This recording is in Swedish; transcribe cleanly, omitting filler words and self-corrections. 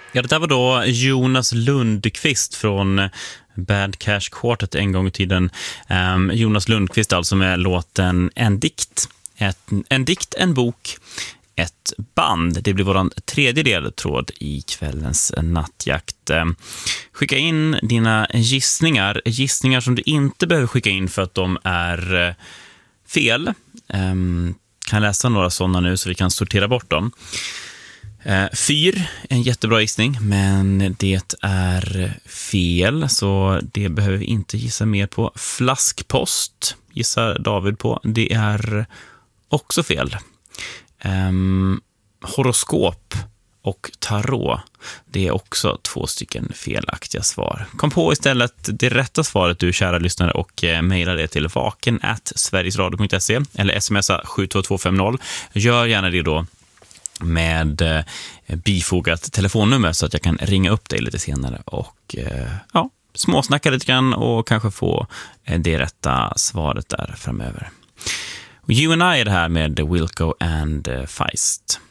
Ja, det där var då Jonas Lundqvist från Bad Cash Quartet en gång i tiden. Jonas Lundqvist alltså med låten En dikt. En dikt, en bok, ett band. Det blir våran tredje ledtråd i kvällens nattjakt. Skicka in dina gissningar som du inte behöver skicka in för att de är fel. Kan läsa några sådana nu så vi kan sortera bort dem. Fyr, en jättebra gissning, men det är fel, så det behöver vi inte gissa mer på. Flaskpost gissar David på, det är också fel. Horoskop och tarot, det är också 2 stycken felaktiga svar. Kom på istället det rätta svaret du kära lyssnare och mejla det till vaken@sverigesradio.se eller smsa 72250. Gör gärna det då med bifogat telefonnummer så att jag kan ringa upp dig lite senare och småsnacka lite grann och kanske få det rätta svaret där framöver. You and I är det här med Wilco and Feist.